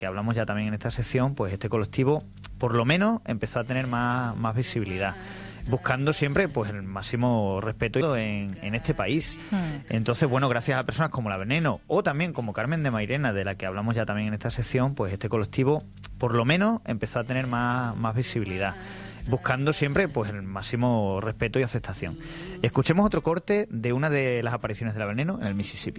que hablamos ya también en esta sección, pues este colectivo por lo menos empezó a tener más visibilidad, buscando siempre pues el máximo respeto en este país. Entonces, bueno, gracias a personas como La Veneno o también como Carmen de Mairena, de la que hablamos ya también en esta sección, pues este colectivo por lo menos empezó a tener más visibilidad, buscando siempre pues el máximo respeto y aceptación. Escuchemos otro corte de una de las apariciones de La Veneno en el Mississippi.